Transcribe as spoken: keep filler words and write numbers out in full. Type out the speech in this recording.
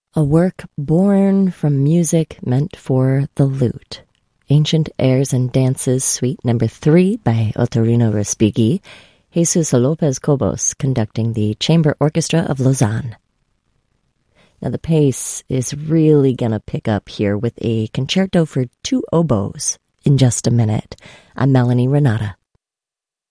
A work born from music meant for the lute. Ancient Airs and Dances, Suite Number three by Otorino Respighi, Jesus Lopez Cobos conducting the Chamber Orchestra of Lausanne. Now the pace is really going to pick up here with a concerto for two oboes in just a minute. I'm Melanie Renata.